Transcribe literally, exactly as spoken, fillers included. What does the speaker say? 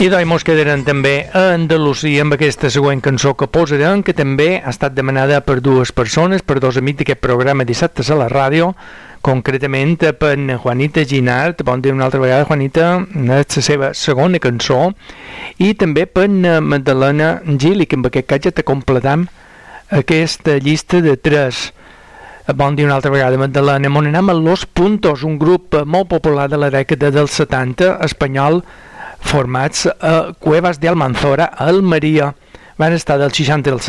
I doncs mos quedarem també a Andalusia amb aquesta següent cançó que posarem, que també ha estat demanada per dues persones, per dos amics d'aquest programa Dissabtes a la ràdio, concretament per Juanita Ginart. Bon dia una altra vegada, Juanita, és la seva segona cançó, i també per Magdalena Gili, que en aquest cas ja te completam aquesta llista de tres. Bon dia una altra vegada, Magdalena. On anem a Los Puntos, un grup molt popular de la dècada dels setanta, espanyol, formats a Cuevas de Almanzora, a Almeria. Van estar del seixanta al